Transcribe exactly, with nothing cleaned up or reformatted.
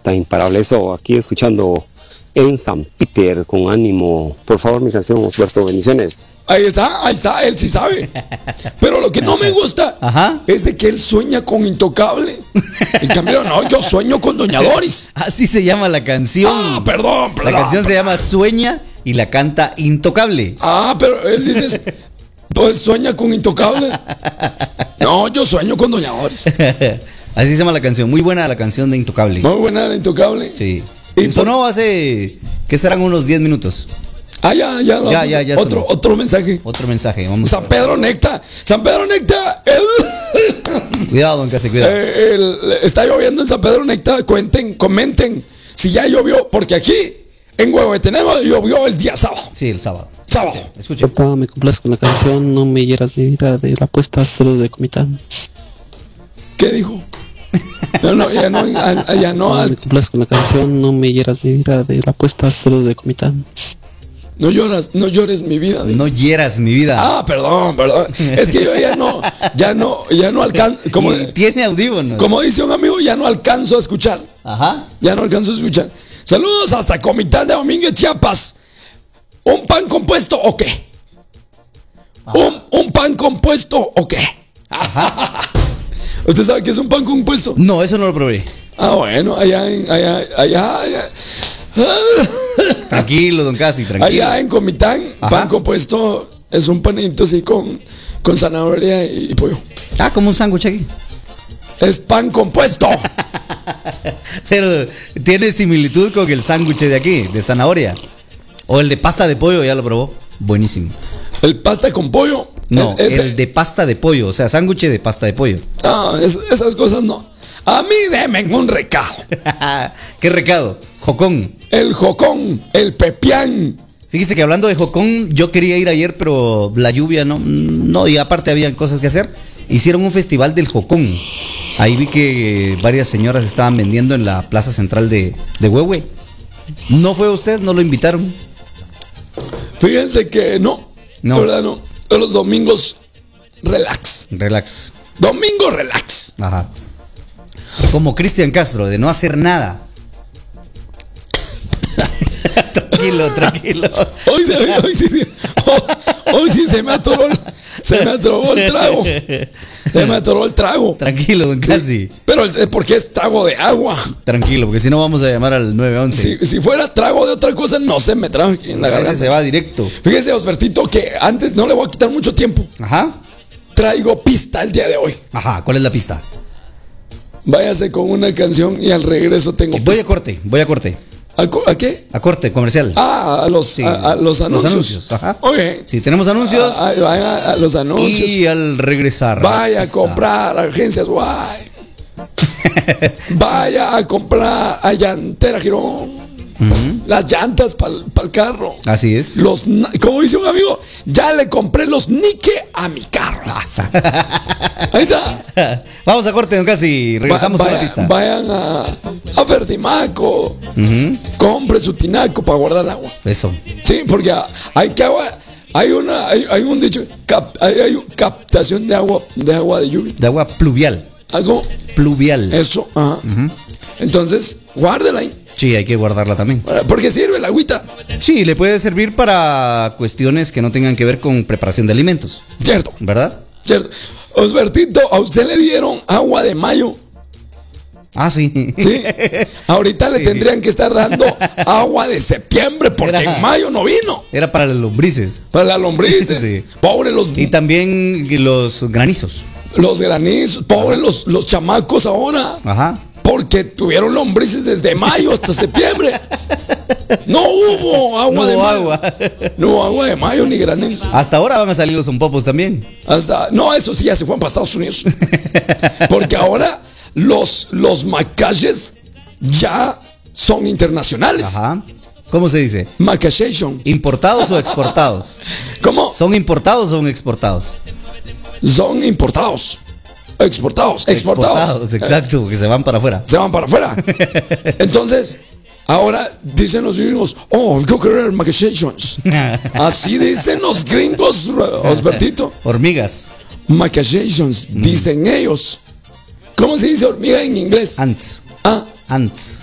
está imparable. Eso, aquí escuchando en San Peter con ánimo. Por favor, mi canción, Osberto, bendiciones. Ahí está, ahí está, él sí sabe. Pero lo que no me gusta Ajá. es de que él sueña con Intocable. En cambio, no, yo sueño con Doña Doris. Así se llama la canción. Ah, perdón, perdón. La canción se llama Sueña y la canta Intocable. Ah, pero él dice, pues sueña con Intocable. No, yo sueño con Doña Doris. Así se llama la canción. Muy buena la canción de Intocable. Muy buena la Intocable. Sí. Y sonó por... hace, ¿qué serán? Unos diez minutos. Ah, ya, ya. Ya, ya, ya otro, otro mensaje. Otro mensaje. Vamos San Pedro Necta. San Pedro Necta. El... Cuidado, don Casi, cuidado. Eh, el... Está lloviendo en San Pedro Necta. Cuenten, comenten si ya llovió. Porque aquí, en Huehuetenango, llovió el día sábado. Sí, el sábado. Sábado. Escuche. Papá, me cumplas con la canción No me hieras mi vida de la apuesta solo de Comitán. ¿Qué dijo? No, no, ya no, ya no. Papá, me cumplas con la canción No me hieras mi vida de la apuesta solo de Comitán. No lloras, no llores mi vida. No hieras mi vida. Ah, perdón, perdón. Es que yo ya no, ya no, ya no alcanzo. Como, tiene audífonos. Como dice un amigo, ya no alcanzo a escuchar. Ajá. Ya no alcanzo a escuchar. Saludos hasta Comitán de Domínguez, Chiapas. ¿Un pan compuesto o qué? ¿Un, un pan compuesto o qué? ¿Usted sabe qué es un pan compuesto? No, eso no lo probé. Ah, bueno, allá en, allá, allá, allá. Tranquilo, don Casi, tranquilo. Allá en Comitán, Ajá. pan compuesto es un panito así con, con zanahoria y, y pollo. Ah, como un sándwich aquí. Es pan compuesto. Pero tiene similitud con el sándwich de aquí, de zanahoria. O el de pasta de pollo, ya lo probó. Buenísimo. ¿El pasta con pollo? No, es, es el de pasta de pollo, o sea, sándwich de pasta de pollo. Ah, es, esas cosas no. A mí denme un recado. ¿Qué recado? Jocón. El jocón, el pepián. Fíjese que hablando de jocón, yo quería ir ayer, pero la lluvia no, no, y aparte había cosas que hacer. Hicieron un festival del jocón. Ahí vi que varias señoras estaban vendiendo en la plaza central de, de Huehue. ¿No fue usted? ¿No lo invitaron? Fíjense que no. No. ¿Verdad? No. Los domingos, relax. Relax. Domingo, relax. Ajá. Como Cristian Castro, de no hacer nada. Tranquilo, tranquilo. Hoy, se, hoy, sí, sí, hoy, hoy sí se me atoró, se me atoró el trago. Se me atoró el trago. Tranquilo, don Casi. Sí, pero porque es trago de agua. Tranquilo, porque si no vamos a llamar al nueve once. Si, si fuera trago de otra cosa, no se me trago aquí en la garganta. Se va directo. Fíjese, Osbertito, que antes no le voy a quitar mucho tiempo. Ajá. Traigo pista el día de hoy. Ajá, ¿cuál es la pista? Váyase con una canción y al regreso tengo pista. Voy a corte, voy a corte. ¿A, ¿A qué? A corte comercial. Ah, a los, sí, a, a los anuncios. Los anuncios, ajá. Okay. Sí, tenemos anuncios. Ah, vaya a los anuncios. Y al regresar. Vaya a comprar a agencias guay. Vaya a comprar a Llantera Girón. Uh-huh. Las llantas para el pa carro. Así es. Los, como dice un amigo, ya le compré los Nike a mi carro. Ahí está. Vamos a corte, don Casi. Regresamos Va, vaya, con la pista. Vayan a, a Ferdimaco. Uh-huh. Compre su tinaco para guardar agua. Eso. Sí, porque hay que agua. Hay una, hay, hay un dicho, cap, hay, hay captación de agua, de agua de lluvia. De agua pluvial. Algo pluvial. Eso, ajá. Uh-huh. Entonces, guárdela ahí. Sí, hay que guardarla también. ¿Por qué sirve la agüita? Sí, le puede servir para cuestiones que no tengan que ver con preparación de alimentos. Cierto. ¿Verdad? Cierto. Osbertito, a usted le dieron agua de mayo. Ah, sí. Sí. Ahorita le sí. tendrían que estar dando agua de septiembre porque era, en mayo no vino. Era para las lombrices. Para las lombrices. Sí. Pobre los. Y también los granizos. Los granizos. Pobre los, los chamacos ahora. Ajá. Porque tuvieron lombrices desde mayo hasta septiembre. No hubo agua no de hubo mayo. agua. No hubo agua de mayo ni granizo. Hasta ahora van a salir los zompopos también. Hasta, no, eso sí ya se fueron para Estados Unidos. Porque ahora los, los macajes ya son internacionales. Ajá. ¿Cómo se dice? Macachation. ¿Importados o exportados? ¿Cómo? ¿Son importados o son exportados? Son importados. Exportados, exportados. Exportados, exacto, que se van para afuera. Se van para afuera. Entonces, ahora dicen los gringos, oh, yo quiero macations. Así dicen los gringos, Osbertito. Hormigas. Macations, mm. dicen ellos. ¿Cómo se dice hormiga en inglés? Ants. Ah. Ants.